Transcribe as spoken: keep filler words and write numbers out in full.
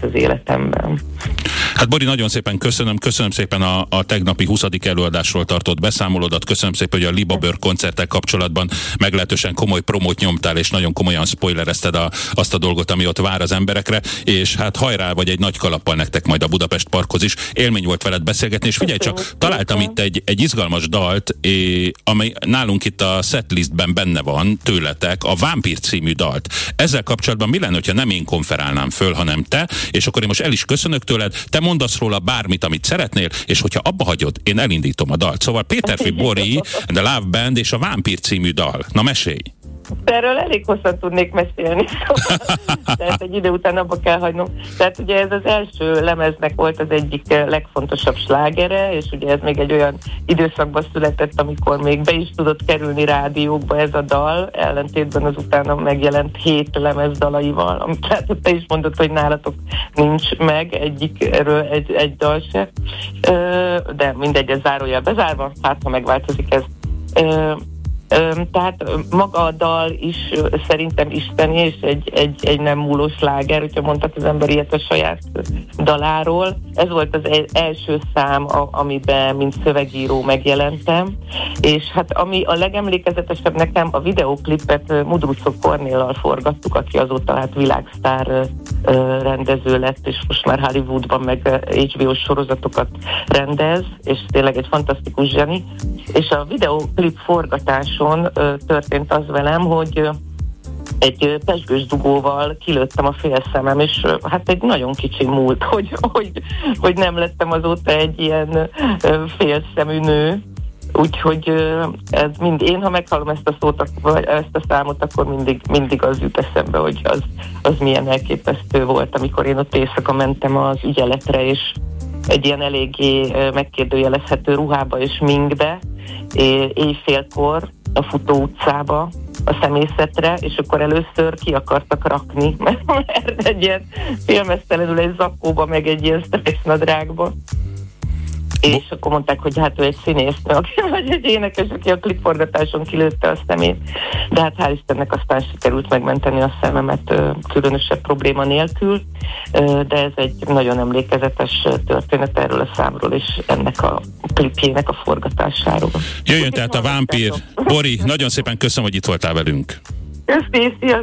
az életemben. Hát Bori, nagyon szépen köszönöm, köszönöm szépen a, a tegnapi huszadik előadásról tartott beszámolódat, köszönöm szépen, hogy a Libabőr koncerttel kapcsolatban meglehetősen komoly promót nyomtál, és nagyon komolyan spoilerezted a, azt a dolgot, ami ott vár az emberekre, és hát hajrá, vagy egy nagy kalappal nektek majd a Budapest Parkhoz is. Élmény volt veled beszélgetni, és figyelj csak, találtam itt egy, egy izgalmas dalt, é, amely nálunk itt a setlistben benne van tőletek, a Vámpír című dalt. Ezzel kapcsolatban mi lenne, hogyha nem én konferálnám föl, hanem te, és akkor én most el is köszönök tőled, te mondasz róla bármit, amit szeretnél, és hogyha abba hagyod, én elindítom a dalt. Szóval Péterfi Bori, The Love Band és a Vámpír című dal. Na mesélj! Erről elég hosszan tudnék mesélni, szóval, tehát egy idő után abba kell hagynom. Tehát ugye ez az első lemeznek volt az egyik legfontosabb slágere, és ugye ez még egy olyan időszakban született, amikor még be is tudott kerülni rádiókba ez a dal, ellentétben az utána megjelent hét lemez dalaival, amit tehát te is mondod, hogy nálatok nincs meg egyik, erről egy, egy dal se. De mindegy, ez zárójel bezárva, hát ha megváltozik ez. Tehát maga a dal is szerintem isteni, és egy, egy, egy nem múló sláger, hogyha mondhat az ember ilyet a saját daláról. Ez volt az első szám, amiben mint szövegíró megjelentem, és hát ami a legemlékezetesebb nekem, a videóklipet Mudruczó Kornéllal forgattuk, aki azóta hát világsztár rendező lett, és most már Hollywoodban meg há bé ó sorozatokat rendez, és tényleg egy fantasztikus zseni. És a videóklip forgatáson történt az velem, hogy egy pezsgős dugóval kilőttem a félszemem, és hát egy nagyon kicsi múlt, hogy, hogy, hogy nem lettem azóta egy ilyen félszemű nő. Úgyhogy ez mind, én, ha meghallom ezt a szót, vagy ezt a számot, akkor mindig, mindig az jut eszembe, hogy az, az milyen elképesztő volt, amikor én ott éjszaka mentem az ügyeletre, és egy ilyen eléggé megkérdőjelezhető ruhába és minkbe, éjfélkor a Futó utcába, a szemészetre, és akkor először ki akartak rakni, mert egy ilyen félmeztelenül egy zakóba, meg egy ilyen stressznadrágba. És akkor mondták, hogy hát ő egy színésznő, vagy egy énekes, aki a klipforgatáson kilőtte a szemét. De hát hál' Istennek aztán sikerült megmenteni a szememet különösebb probléma nélkül, de ez egy nagyon emlékezetes történet erről a számról, és ennek a klipjének a forgatásáról. Jöjjön tehát a Vámpír. Bori, nagyon szépen köszönöm, hogy itt voltál velünk. Köszönöm,